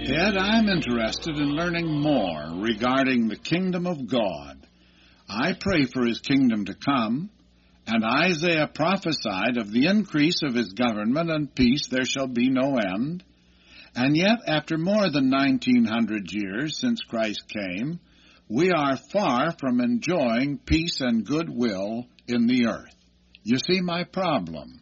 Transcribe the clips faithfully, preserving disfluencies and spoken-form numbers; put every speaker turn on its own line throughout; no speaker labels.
Ed, I'm interested in learning more regarding the kingdom of God. I pray for his kingdom to come, and Isaiah prophesied of the increase of his government and peace there shall be no end. And yet, after more than nineteen hundred years since Christ came, we are far from enjoying peace and goodwill in the earth. You see my problem.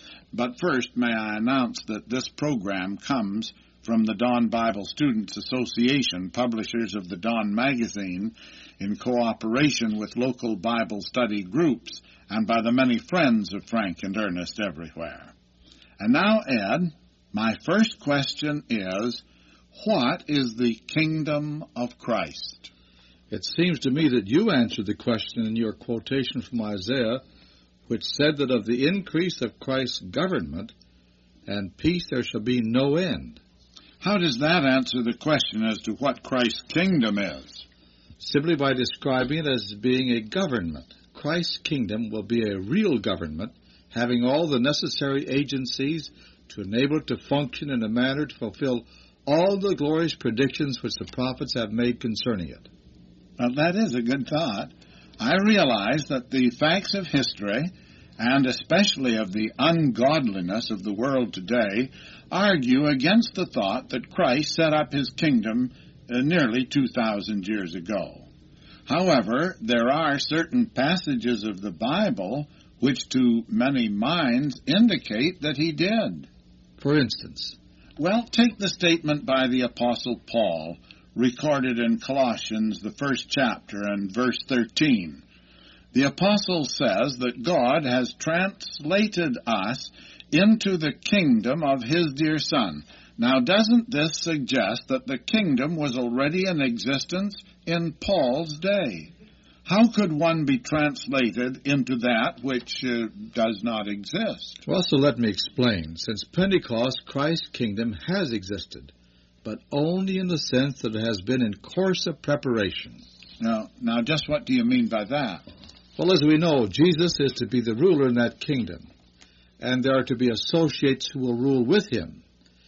But first, may I announce that this program comes from the Dawn Bible Students Association, publishers of the Dawn magazine, in cooperation with local Bible study groups and by the many friends of Frank and Ernest everywhere. And now, Ed, my first question is, what is the kingdom of Christ?
It seems to me that you answered the question in your quotation from Isaiah, which said that of the increase of Christ's government and peace there shall be no end.
How does that answer the question as to what Christ's kingdom is?
Simply by describing it as being a government. Christ's kingdom will be a real government, having all the necessary agencies to enable it to function in a manner to fulfill all the glorious predictions which the prophets have made concerning it.
Well, that is a good thought. I realize that the facts of history, and especially of the ungodliness of the world today, argue against the thought that Christ set up his kingdom uh, nearly two thousand years ago. However, there are certain passages of the Bible which to many minds indicate that he did.
For instance?
Well, take the statement by the Apostle Paul, recorded in Colossians, the first chapter, and verse thirteen. The apostle says that God has translated us into the kingdom of his dear Son. Now, doesn't this suggest that the kingdom was already in existence in Paul's day? How could one be translated into that which uh, does not exist?
Well, so let me explain. Since Pentecost, Christ's kingdom has existed, but only in the sense that it has been in course of preparation.
Now, now, just what do you mean by that?
Well, as we know, Jesus is to be the ruler in that kingdom, and there are to be associates who will rule with him.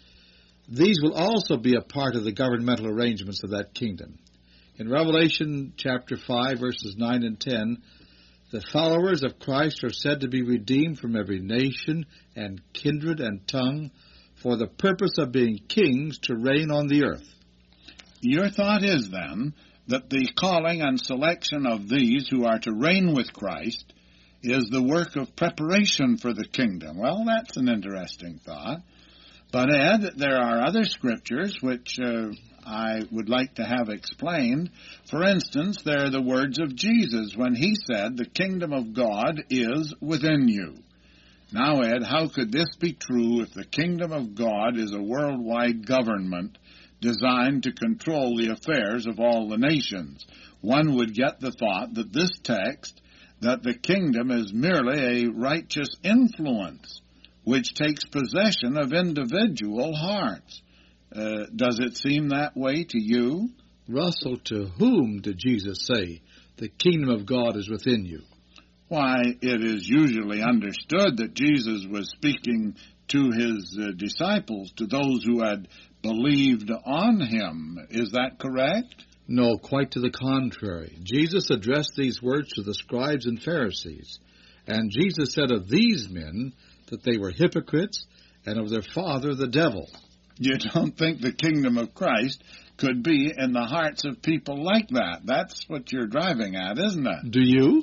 These will also be a part of the governmental arrangements of that kingdom. In Revelation chapter five, verses nine and ten, the followers of Christ are said to be redeemed from every nation and kindred and tongue for the purpose of being kings to reign on the earth.
Your thought is, then, that the calling and selection of these who are to reign with Christ is the work of preparation for the kingdom. Well, that's an interesting thought. But, Ed, there are other scriptures which uh, I would like to have explained. For instance, there are the words of Jesus when he said, "The kingdom of God is within you." Now, Ed, how could this be true if the kingdom of God is a worldwide government designed to control the affairs of all the nations? One would get the thought that this text, that the kingdom is merely a righteous influence which takes possession of individual hearts. Uh, does it seem that way to you?
Russell, to whom did Jesus say, "The kingdom of God is within you"?
Why, it is usually understood that Jesus was speaking to his uh, disciples, to those who had believed on him. Is that correct?
No, quite to the contrary. Jesus addressed these words to the scribes and Pharisees, and Jesus said of these men that they were hypocrites and of their father the devil.
You don't think the kingdom of Christ could be in the hearts of people like that? That's what you're driving at, isn't it?
Do you?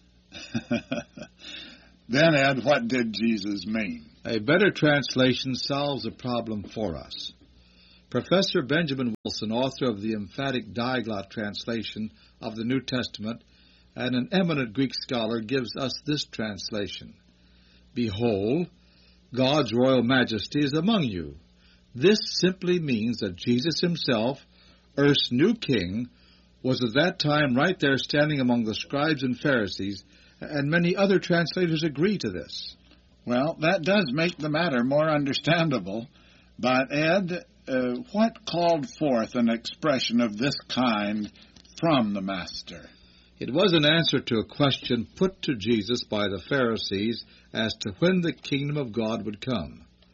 Then, Ed, what did Jesus mean?
A better translation solves the problem for us. Professor Benjamin Wilson, author of the emphatic Diaglott translation of the New Testament, and an eminent Greek scholar, gives us this translation: "Behold, God's royal majesty is among you." This simply means that Jesus himself, earth's new king, was at that time right there standing among the scribes and Pharisees, and many other translators agree to this.
Well, that does make the matter more understandable. But, Ed, uh, what called forth an expression of this kind from the Master?
It was an answer to a question put to Jesus by the Pharisees as to when the kingdom of God would come.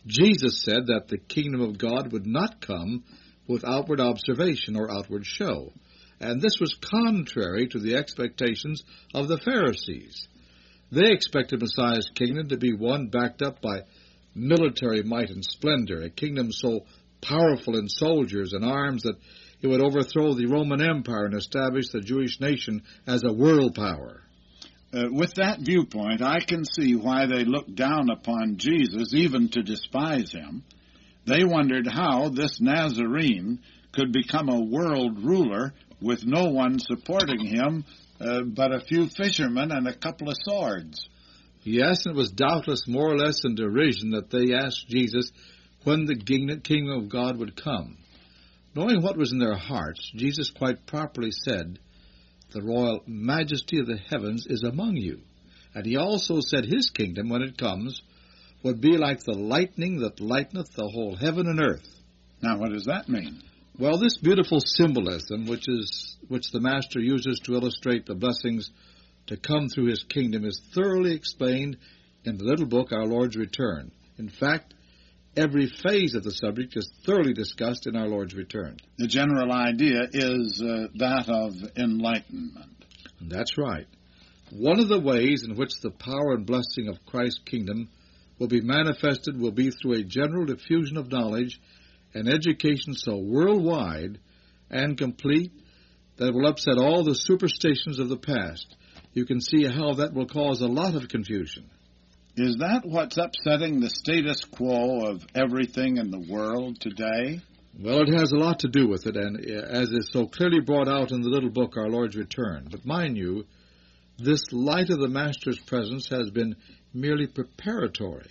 Jesus said that the kingdom of God would not come with outward observation or outward show, and this was contrary to the expectations of the Pharisees. They expected Messiah's kingdom to be one backed up by military might and splendor, a kingdom so powerful in soldiers and arms that it would overthrow the Roman Empire and establish the Jewish nation as a world power.
Uh, with that viewpoint, I can see why they looked down upon Jesus, even to despise him. They wondered how this Nazarene could become a world ruler with no one supporting him uh, but a few fishermen and a couple of swords.
Yes, and it was doubtless more or less in derision that they asked Jesus when the kingdom of God would come. Knowing what was in their hearts, Jesus quite properly said, "The royal majesty of the heavens is among you." And he also said his kingdom, when it comes, would be like the lightning that lighteneth the whole heaven and earth.
Now, what does that mean?
Well, this beautiful symbolism, which is which the Master uses to illustrate the blessings to come through his kingdom, is thoroughly explained in the little book, Our Lord's Return. In fact, every phase of the subject is thoroughly discussed in Our Lord's Return.
The general idea is uh, that of enlightenment.
That's right. One of the ways in which the power and blessing of Christ's kingdom will be manifested will be through a general diffusion of knowledge and education so worldwide and complete that it will upset all the superstitions of the past. You can see how that will cause a lot of confusion.
Is that what's upsetting the status quo of everything in the world today?
Well, it has a lot to do with it, and as is so clearly brought out in the little book, Our Lord's Return. But mind you, this light of the Master's presence has been merely preparatory.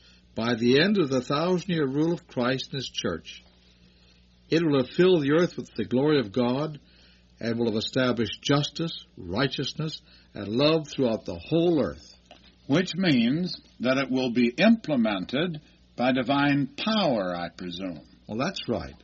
By the end of the thousand-year rule of Christ and his church, it will have filled the earth with the glory of God and will have established justice, righteousness, and love throughout the whole earth.
Which means that it will be implemented by divine power, I presume.
Well, that's right.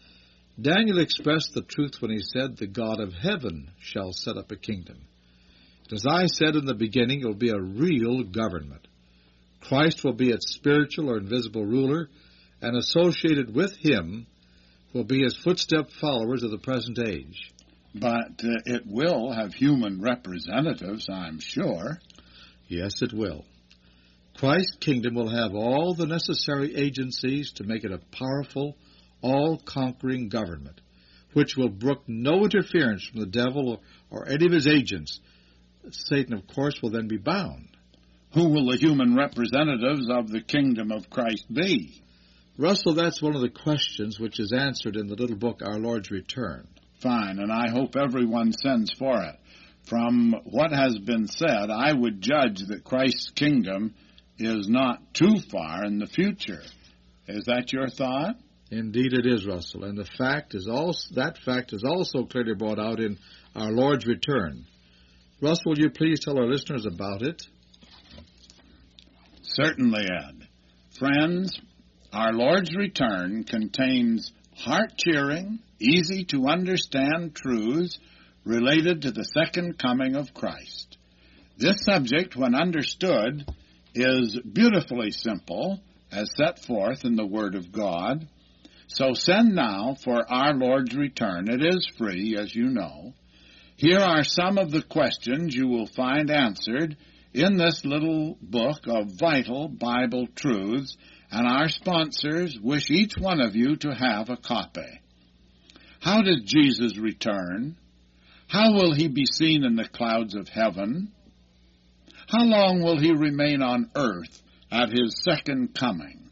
Daniel expressed the truth when he said, "The God of heaven shall set up a kingdom." As I said in the beginning, it will be a real government. Christ will be its spiritual or invisible ruler, and associated with him will be his footstep followers of the present age.
But uh, it will have human representatives, I'm sure.
Yes, it will. Christ's kingdom will have all the necessary agencies to make it a powerful, all-conquering government, which will brook no interference from the devil or, or any of his agents. Satan, of course, will then be bound.
Who will the human representatives of the kingdom of Christ be?
Russell, that's one of the questions which is answered in the little book, Our Lord's Return.
Fine, and I hope everyone sends for it. From what has been said, I would judge that Christ's kingdom is not too far in the future. Is that your thought?
Indeed it is, Russell, and the fact is also, that fact is also clearly brought out in Our Lord's Return. Russell, will you please tell our listeners about it?
Certainly, Ed. Friends, Our Lord's Return contains heart-cheering, easy-to-understand truths related to the second coming of Christ. This subject, when understood, is beautifully simple, as set forth in the Word of God. So send now for Our Lord's Return. It is free, as you know. Here are some of the questions you will find answered in this little book of vital Bible truths, and our sponsors wish each one of you to have a copy. How does Jesus return? How will he be seen in the clouds of heaven? How long will he remain on earth at his second coming?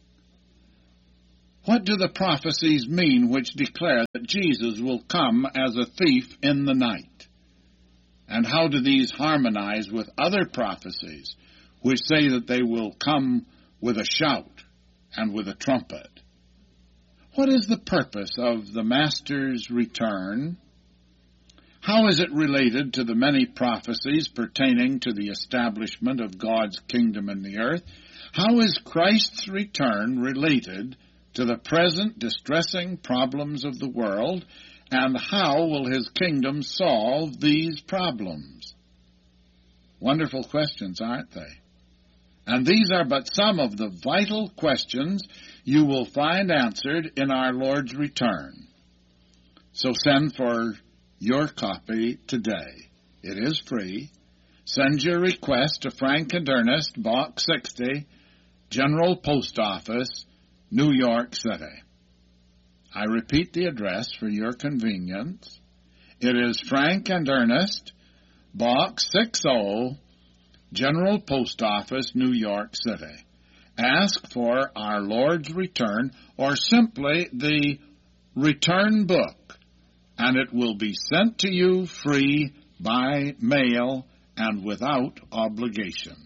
What do the prophecies mean which declare that Jesus will come as a thief in the night? And how do these harmonize with other prophecies which say that they will come with a shout and with a trumpet? What is the purpose of the Master's return? How is it related to the many prophecies pertaining to the establishment of God's kingdom in the earth? How is Christ's return related to the present distressing problems of the world? And how will his kingdom solve these problems? Wonderful questions, aren't they? And these are but some of the vital questions you will find answered in our Lord's return. So send for your copy today. It is free. Send your request to Frank and Ernest, Box sixty, General Post Office, New York City. I repeat the address for your convenience. It is Frank and Ernest, Box sixty, General Post Office, New York City. Ask for Our Lord's Return, or simply the Return Book, and it will be sent to you free by mail and without obligation.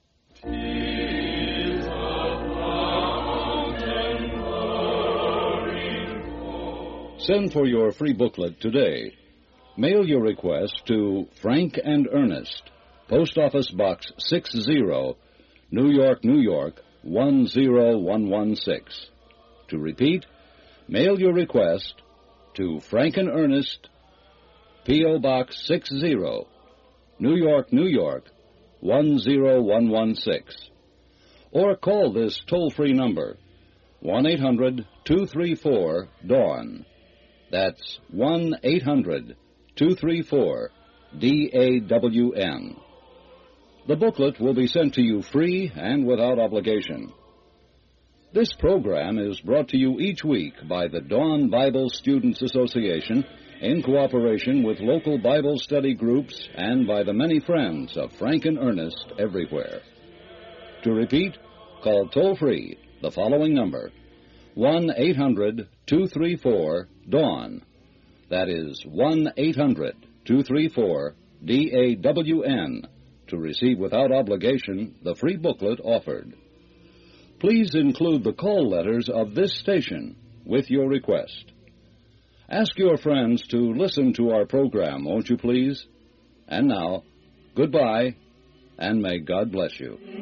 Send for your free booklet today. Mail your request to Frank and Ernest, Post Office Box sixty, New York, New York, one zero one one six. To repeat, mail your request to Frank and Ernest, P O. Box sixty, New York, New York, one zero one one six. Or call this toll-free number, one eight hundred two three four DAWN. That's one eight hundred two three four D A W N. The booklet will be sent to you free and without obligation. This program is brought to you each week by the Dawn Bible Students Association in cooperation with local Bible study groups and by the many friends of Frank and Ernest everywhere. To repeat, call toll-free the following number, one eight hundred two three four DAWN. That is one eight hundred two three four D A W N. To receive without obligation the free booklet offered. Please include the call letters of this station with your request. Ask your friends to listen to our program, won't you please? And now, goodbye, and may God bless you.